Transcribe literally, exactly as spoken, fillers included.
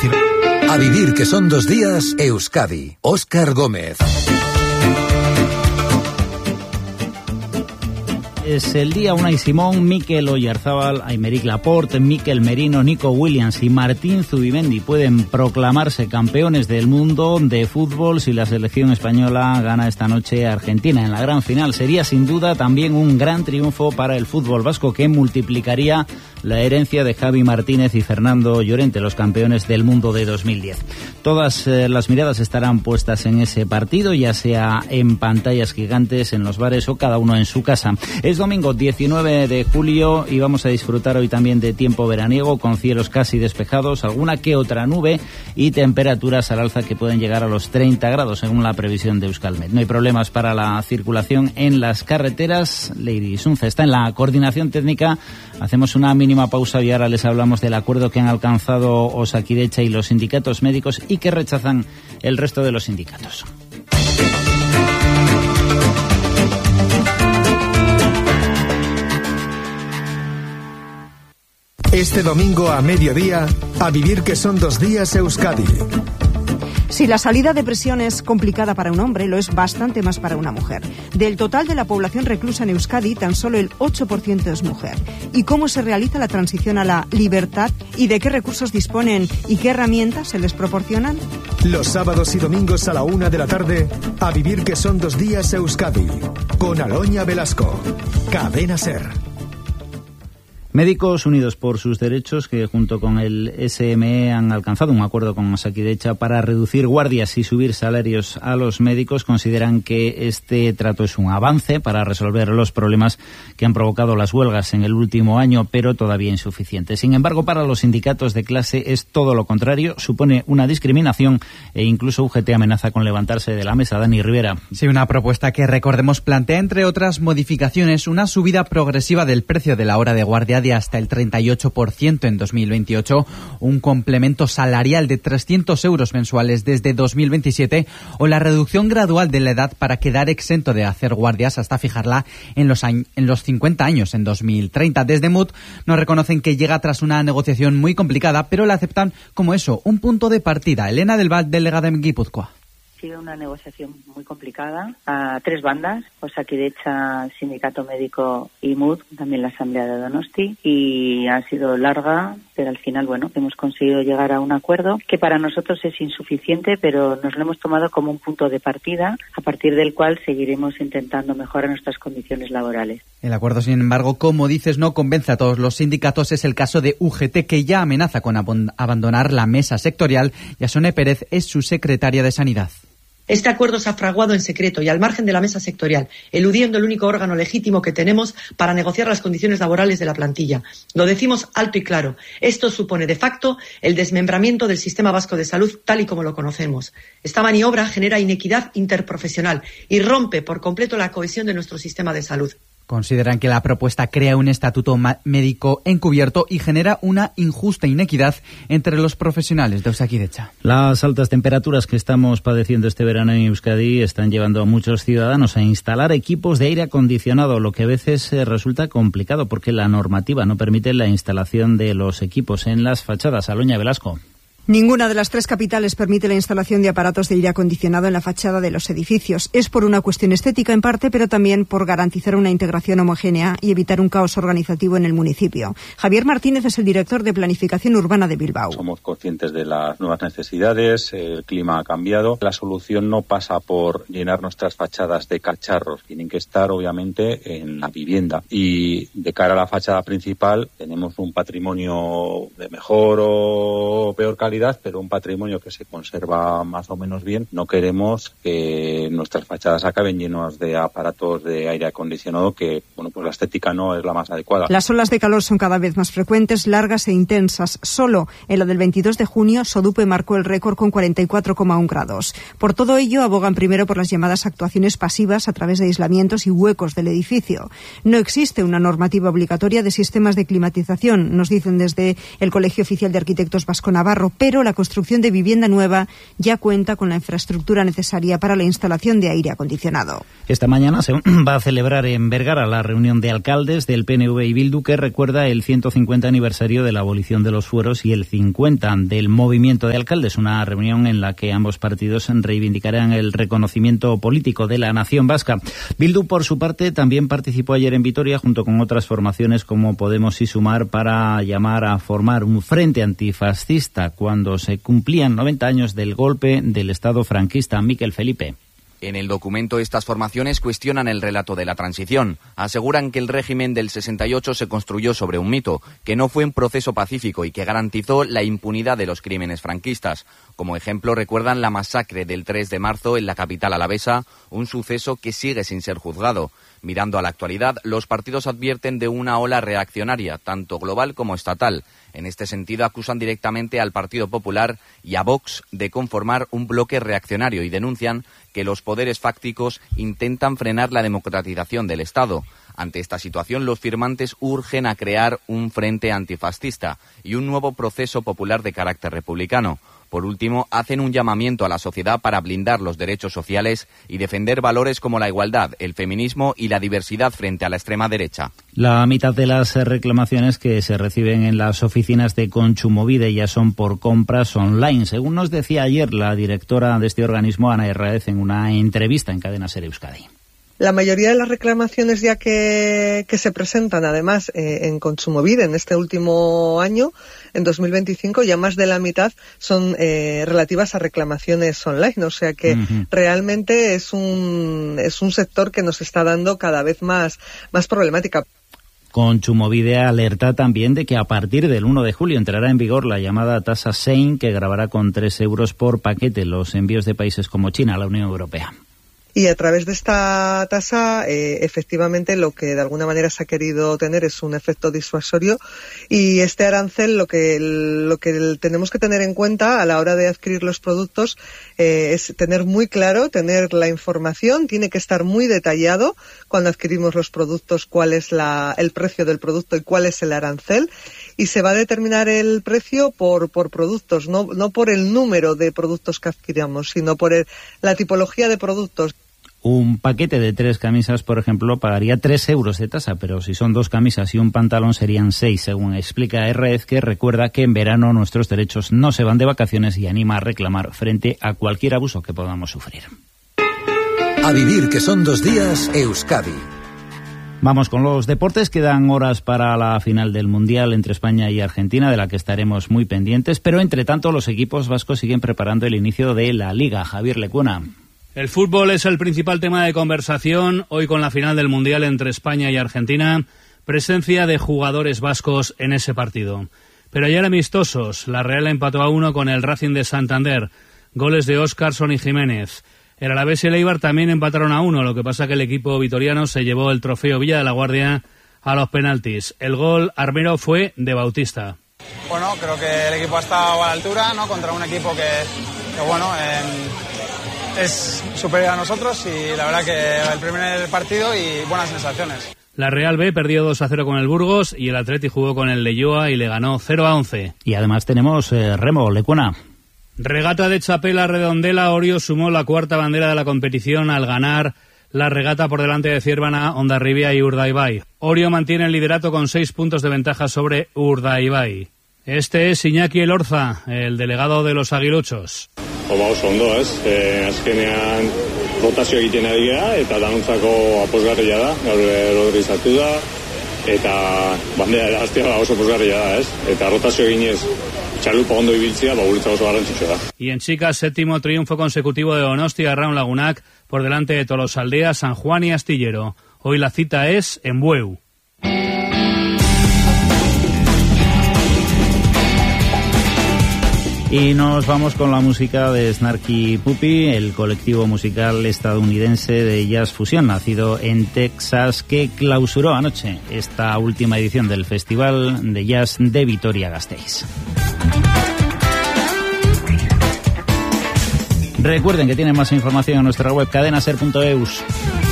decir... A vivir, que son dos días, Euskadi. Óscar Gómez. Es el día Unai Simón, Mikel Oyarzábal, Aymeric Laporte, Mikel Merino, Nico Williams y Martín Zubimendi pueden proclamarse campeones del mundo de fútbol si la selección española gana esta noche a Argentina en la gran final. Sería sin duda también un gran triunfo para el fútbol vasco, que multiplicaría la herencia de Javi Martínez y Fernando Llorente, los campeones del mundo de dos mil diez. Todas eh, las miradas estarán puestas en ese partido, ya sea en pantallas gigantes, en los bares o cada uno en su casa. Es domingo diecinueve de julio y vamos a disfrutar hoy también de tiempo veraniego, con cielos casi despejados, alguna que otra nube y temperaturas al alza que pueden llegar a los treinta grados según la previsión de Euskalmet. No hay problemas para la circulación en las carreteras. Lady Sunce está en la coordinación técnica. Hacemos una mínima pausa y ahora les hablamos del acuerdo que han alcanzado Osakidetza y los sindicatos médicos y que rechazan el resto de los sindicatos. Este domingo a mediodía, a vivir, que son dos días, Euskadi. Si la salida de prisión es complicada para un hombre, lo es bastante más para una mujer. Del total de la población reclusa en Euskadi, tan solo el ocho por ciento es mujer. ¿Y cómo se realiza la transición a la libertad? ¿Y de qué recursos disponen? ¿Y qué herramientas se les proporcionan? Los sábados y domingos a la una de la tarde, a vivir, que son dos días, Euskadi. Con Aloña Velasco. Cadena SER. Médicos Unidos por sus Derechos, que junto con el S M E han alcanzado un acuerdo con Osakidetza para reducir guardias y subir salarios a los médicos, consideran que este trato es un avance para resolver los problemas que han provocado las huelgas en el último año, pero todavía insuficiente. Sin embargo, para los sindicatos de clase es todo lo contrario, supone una discriminación e incluso U G T amenaza con levantarse de la mesa. Dani Rivera. Sí, una propuesta que, recordemos, plantea, entre otras modificaciones, una subida progresiva del precio de la hora de guardia de hasta el treinta y ocho por ciento en dos mil veintiocho, un complemento salarial de trescientos euros mensuales desde dos mil veintisiete o la reducción gradual de la edad para quedar exento de hacer guardias hasta fijarla en los, añ- en los cincuenta años en dos mil treinta. Desde M U D nos reconocen que llega tras una negociación muy complicada, pero la aceptan como eso, un punto de partida. Elena del Val, delegada en Guipúzcoa. Ha sido una negociación muy complicada a tres bandas, Osakidetza, Sindicato Médico y M U D, también la Asamblea de Donosti, y ha sido larga, pero al final, bueno, hemos conseguido llegar a un acuerdo que para nosotros es insuficiente, pero nos lo hemos tomado como un punto de partida, a partir del cual seguiremos intentando mejorar nuestras condiciones laborales. El acuerdo, sin embargo, como dices, no convence a todos los sindicatos. Es el caso de U G T, que ya amenaza con ab- abandonar la mesa sectorial, y Asone Pérez es su secretaria de Sanidad. Este acuerdo se ha fraguado en secreto y al margen de la mesa sectorial, eludiendo el único órgano legítimo que tenemos para negociar las condiciones laborales de la plantilla. Lo decimos alto y claro. Esto supone de facto el desmembramiento del sistema vasco de salud tal y como lo conocemos. Esta maniobra genera inequidad interprofesional y rompe por completo la cohesión de nuestro sistema de salud. Consideran que la propuesta crea un estatuto médico encubierto y genera una injusta inequidad entre los profesionales de Osakidetza. Las altas temperaturas que estamos padeciendo este verano en Euskadi están llevando a muchos ciudadanos a instalar equipos de aire acondicionado, lo que a veces resulta complicado porque la normativa no permite la instalación de los equipos en las fachadas. Aloña Velasco. Ninguna de las tres capitales permite la instalación de aparatos de aire acondicionado en la fachada de los edificios. Es por una cuestión estética en parte, pero también por garantizar una integración homogénea y evitar un caos organizativo en el municipio. Javier Martínez es el director de Planificación Urbana de Bilbao. Somos conscientes de las nuevas necesidades, el clima ha cambiado. La solución no pasa por llenar nuestras fachadas de cacharros. Tienen que estar, obviamente, en la vivienda. Y de cara a la fachada principal, tenemos un patrimonio de mejor o peor calidad, pero un patrimonio que se conserva más o menos bien. No queremos que nuestras fachadas acaben llenas de aparatos de aire acondicionado que, bueno, pues la estética no es la más adecuada. Las olas de calor son cada vez más frecuentes, largas e intensas. Solo en la del veintidós de junio, Sodupe marcó el récord con cuarenta y cuatro coma uno grados. Por todo ello, abogan primero por las llamadas actuaciones pasivas a través de aislamientos y huecos del edificio. No existe una normativa obligatoria de sistemas de climatización, nos dicen desde el Colegio Oficial de Arquitectos Vasco Navarro, pero la construcción de vivienda nueva ya cuenta con la infraestructura necesaria para la instalación de aire acondicionado. Esta mañana se va a celebrar en Vergara la reunión de alcaldes del P N V y Bildu, que recuerda el ciento cincuenta aniversario de la abolición de los fueros y el cincuenta del movimiento de alcaldes, una reunión en la que ambos partidos reivindicarán el reconocimiento político de la nación vasca. Bildu, por su parte, también participó ayer en Vitoria junto con otras formaciones como Podemos y Sumar para llamar a formar un frente antifascista cuando se cumplían noventa años del golpe del Estado franquista. Miquel Felipe. En el documento, estas formaciones cuestionan el relato de la transición. Aseguran que el régimen del sesenta y ocho se construyó sobre un mito, que no fue un proceso pacífico y que garantizó la impunidad de los crímenes franquistas. Como ejemplo, recuerdan la masacre del tres de marzo en la capital alavesa, un suceso que sigue sin ser juzgado. Mirando a la actualidad, los partidos advierten de una ola reaccionaria, tanto global como estatal. En este sentido, acusan directamente al Partido Popular y a Vox de conformar un bloque reaccionario y denuncian que los poderes fácticos intentan frenar la democratización del Estado. Ante esta situación, los firmantes urgen a crear un frente antifascista y un nuevo proceso popular de carácter republicano. Por último, hacen un llamamiento a la sociedad para blindar los derechos sociales y defender valores como la igualdad, el feminismo y la diversidad frente a la extrema derecha. La mitad de las reclamaciones que se reciben en las oficinas de Kontsumobide ya son por compras online, según nos decía ayer la directora de este organismo, Ana Herráez, en una entrevista en Cadena SER Euskadi. La mayoría de las reclamaciones ya que, que se presentan, además, eh, en Kontsumobide en este último año, en dos mil veinticinco, ya más de la mitad son eh, relativas a reclamaciones online. O sea que uh-huh. realmente es un, es un sector que nos está dando cada vez más, más problemática. Kontsumobide alerta también de que a partir del uno de julio entrará en vigor la llamada tasa Sein, que grabará con tres euros por paquete los envíos de países como China a la Unión Europea. Y a través de esta tasa, eh, efectivamente, lo que de alguna manera se ha querido tener es un efecto disuasorio, y este arancel lo que lo que tenemos que tener en cuenta a la hora de adquirir los productos eh, es tener muy claro, tener la información, tiene que estar muy detallado cuando adquirimos los productos cuál es la, el precio del producto y cuál es el arancel, y se va a determinar el precio por por productos, no no por el número de productos que adquiramos, sino por el, la tipología de productos. Un paquete de tres camisas, por ejemplo, pagaría tres euros de tasa, pero si son dos camisas y un pantalón serían seis, según explica R F, que recuerda que en verano nuestros derechos no se van de vacaciones y anima a reclamar frente a cualquier abuso que podamos sufrir. A vivir que son dos días, Euskadi. Vamos con los deportes. Quedan horas para la final del Mundial entre España y Argentina, de la que estaremos muy pendientes, pero entre tanto los equipos vascos siguen preparando el inicio de la Liga. Javier Lecuna. El fútbol es el principal tema de conversación hoy con la final del Mundial entre España y Argentina. Presencia de jugadores vascos en ese partido. Pero ayer amistosos, la Real empató a uno con el Racing de Santander. Goles de Óscarson y Jiménez. El Alavés y el Eibar también empataron a uno, lo que pasa que el equipo vitoriano se llevó el trofeo Villa de la Guardia a los penaltis. El gol armero fue de Bautista. Bueno, creo que el equipo ha estado a la altura, ¿no? Contra un equipo que, que bueno, eh, es superior a nosotros, y la verdad que el primer partido y buenas sensaciones. La Real B perdió dos a cero con el Burgos y el Atleti jugó con el Leioa y le ganó cero a once. Y además tenemos eh, remo, Lecuna. Regata de Chapela Redondela. Orio sumó la cuarta bandera de la competición al ganar la regata por delante de Ciervana, Hondarribia y Urdaibai. Orio mantiene el liderato con seis puntos de ventaja sobre Urdaibai. Este es Iñaki Elorza, el delegado de los aguiluchos. Oba oso ondo, ez? Eh, azkenean rotazio egiten ari gara, eta danontzako aposgarria da, gaur erroderizatu da, eta bandera hastea oso aposgarria da, ez? Eta rotazio eginez txalupa ondo ibiltzea, ba guretzako oso garrantzitsua da. Y en chicas, séptimo triunfo consecutivo de Donostia, Arraun Lagunac, por delante de Tolosaldea, San Juan y Astillero. Hoy la cita es en Bueu. Y nos vamos con la música de Snarky Puppy, el colectivo musical estadounidense de jazz fusión, nacido en Texas, que clausuró anoche esta última edición del Festival de Jazz de Vitoria-Gasteiz. Recuerden que tienen más información en nuestra web cadena ser punto eus.